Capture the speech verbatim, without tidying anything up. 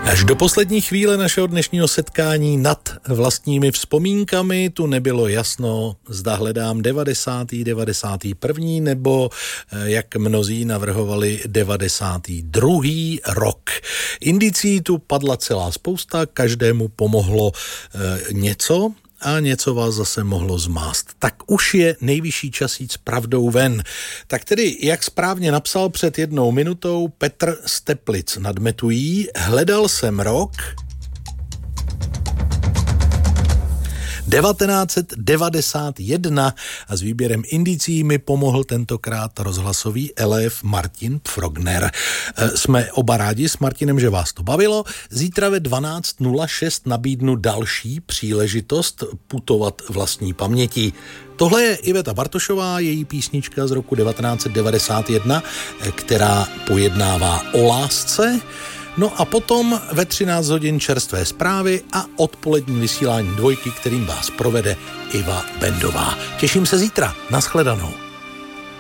Až do poslední chvíle našeho dnešního setkání nad vlastními vzpomínkami tu nebylo jasno, zda hledám devadesátý, devadesátý první nebo, jak mnozí navrhovali, devadesátý druhý rok. Indicí tu padla celá spousta, každému pomohlo e, něco a něco vás zase mohlo zmást. Tak už je nejvyšší čas jít s pravdou ven. Tak tedy, jak správně napsal před jednou minutou Petr z Teplic nad Metují, hledal jsem rok devatenáct devadesát jedna a s výběrem indicí mi pomohl tentokrát rozhlasový elév Martin Pfrogner. Jsme oba rádi s Martinem, že vás to bavilo. Zítra ve dvanáct nula šest nabídnu další příležitost putovat vlastní pamětí. Tohle je Iveta Bartošová, její písnička z roku devatenáct devadesát jedna, která pojednává o lásce. No a potom ve třináct hodin čerstvé zprávy a odpolední vysílání dvojky, kterým vás provede Iva Bendová. Těším se zítra. Naschledanou.